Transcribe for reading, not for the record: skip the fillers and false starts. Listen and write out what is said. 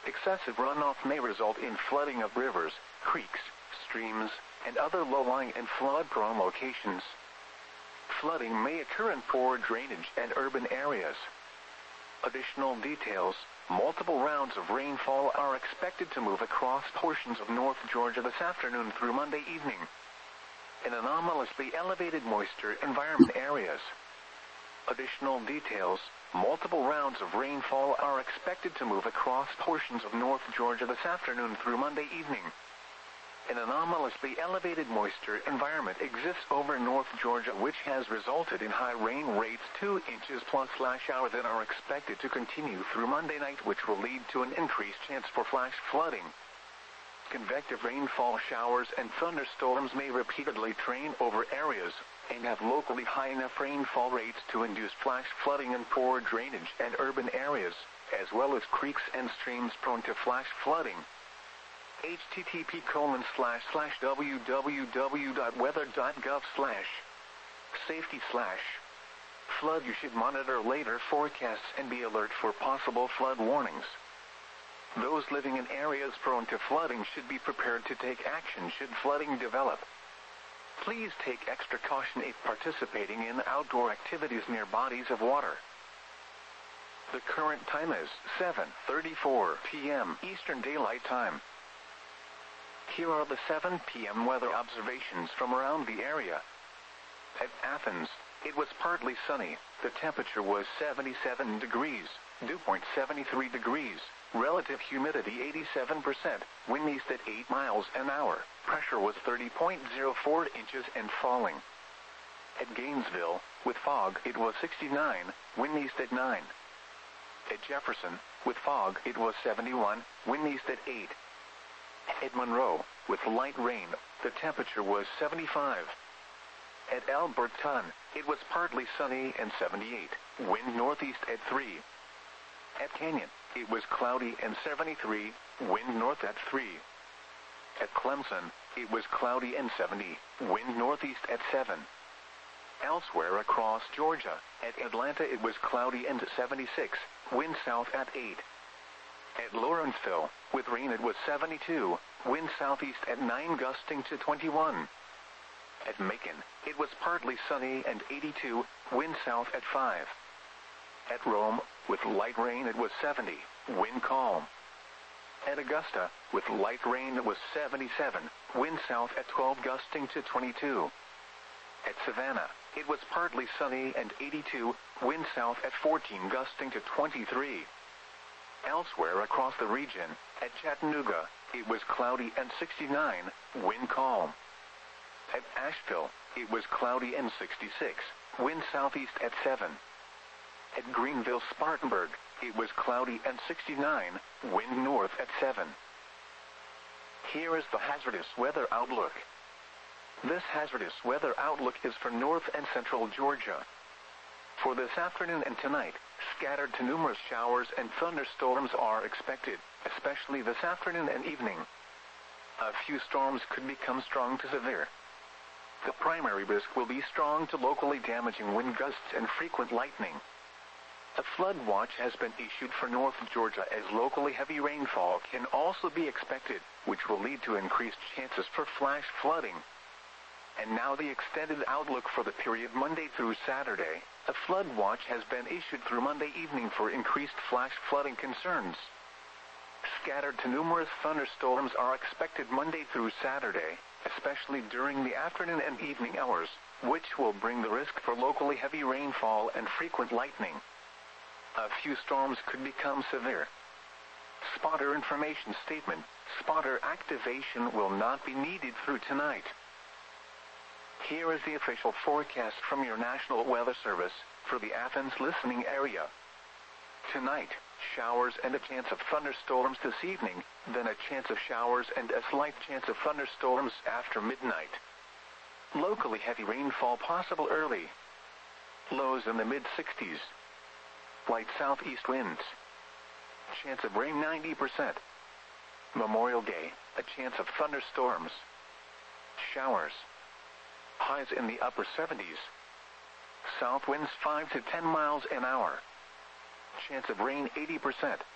Excessive runoff may result in flooding of rivers, creeks, streams, and other low-lying and flood-prone locations. Flooding may occur in poor drainage and urban areas. Additional details: multiple rounds of rainfall are expected to move across portions of North Georgia this afternoon through Monday evening. In anomalously elevated moisture environment areas. Additional details: multiple rounds of rainfall are expected to move across portions of North Georgia this afternoon through Monday evening. An anomalously elevated moisture environment exists over North Georgia, which has resulted in high rain rates 2 inches plus flash shower that are expected to continue through Monday night, which will lead to an increased chance for flash flooding. Convective rainfall showers and thunderstorms may repeatedly train over areas and have locally high enough rainfall rates to induce flash flooding in poor drainage and urban areas, as well as creeks and streams prone to flash flooding. http://www.weather.gov/safety/flood. You should monitor later forecasts and be alert for possible flood warnings. Those living in areas prone to flooding should be prepared to take action should flooding develop. Please take extra caution if participating in outdoor activities near bodies of water. The current time is 7:34 p.m. Eastern Daylight Time. Here are the 7 p.m. weather observations from around the area. At Athens, it was partly sunny. The temperature was 77 degrees, dew point 73 degrees, relative humidity 87%, wind east at 8 miles an hour, pressure was 30.04 inches and falling. At Gainesville, with fog, it was 69, wind east at 9. At Jefferson, with fog, it was 71, wind east at 8. At Monroe, with light rain, the temperature was 75. At Alberton, it was partly sunny and 78, wind northeast at 3. At Canyon, it was cloudy and 73, wind north at 3. At Clemson, it was cloudy and 70, wind northeast at 7. Elsewhere across Georgia, at Atlanta it was cloudy and 76, wind south at 8. At Lawrenceville, with rain it was 72, wind southeast at 9 gusting to 21. At Macon, it was partly sunny and 82, wind south at 5. At Rome, with light rain it was 70, wind calm. At Augusta, with light rain it was 77, wind south at 12 gusting to 22. At Savannah, it was partly sunny and 82, wind south at 14 gusting to 23. Elsewhere across the region, at Chattanooga, it was cloudy and 69, wind calm. At Asheville, it was cloudy and 66, wind southeast at 7. At Greenville-Spartanburg, it was cloudy and 69, wind north at 7. Here is the hazardous weather outlook. This hazardous weather outlook is for north and central Georgia. For this afternoon and tonight, scattered to numerous showers and thunderstorms are expected, especially this afternoon and evening. A few storms could become strong to severe. The primary risk will be strong to locally damaging wind gusts and frequent lightning. A flood watch has been issued for North Georgia as locally heavy rainfall can also be expected, which will lead to increased chances for flash flooding. And now the extended outlook for the period Monday through Saturday. A flood watch has been issued through Monday evening for increased flash flooding concerns. Scattered to numerous thunderstorms are expected Monday through Saturday, especially during the afternoon and evening hours, which will bring the risk for locally heavy rainfall and frequent lightning. A few storms could become severe. Spotter information statement: spotter activation will not be needed through tonight. Here is the official forecast from your National Weather Service for the Athens listening area. Tonight, showers and a chance of thunderstorms this evening, then a chance of showers and a slight chance of thunderstorms after midnight. Locally heavy rainfall possible early. Lows in the mid-60s. Light southeast winds. Chance of rain 90%. Memorial Day, a chance of thunderstorms. Showers. Highs in the upper 70s. South winds 5 to 10 miles an hour. Chance of rain 80%.